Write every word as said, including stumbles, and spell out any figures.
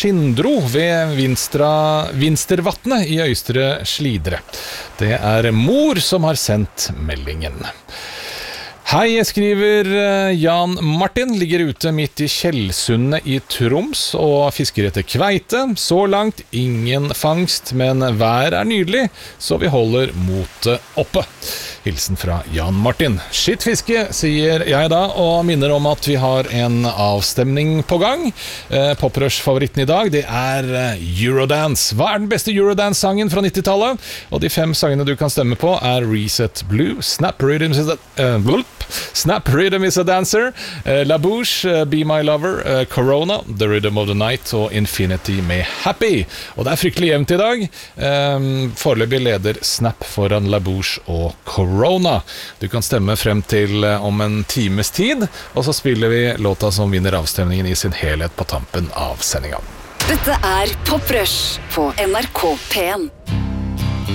Skindro ved Vinstra, Vinstervatnet i Øystre Slidre. Det er mor som har sendt meldingen. Hei, jeg skriver Jan Martin, ligger ute midt i Kjellsundet i Troms og fisker etter kveite. Så langt ingen fangst, men vær er nydelig, så vi holder motet oppe. Hilsen fra Jan Martin. Shit fiske, sier jeg da, og minner om at vi har en avstemning på gang. Eh, Poprush-favoritten i dag, det er Eurodance. Hva er den beste Eurodance-sangen fra nittitallet? Og de fem sangene du kan stemme på er Reset Blue, Snap Rhythm is a, uh, blulp, Snap Rhythm is a Dancer, uh, La Bouche, uh, Be My Lover, uh, Corona, The Rhythm of the Night og Infinity med Happy. Og det er fryktelig jevnt i dag. Um, foreløpig leder Snap foran La Bouche og Corona. Du kan stemme frem til uh, om en times tid, og så spiller vi låta som vinner avstemningen i sin helhet på tampen av sendingen. Dette er Poprush på N R K P en.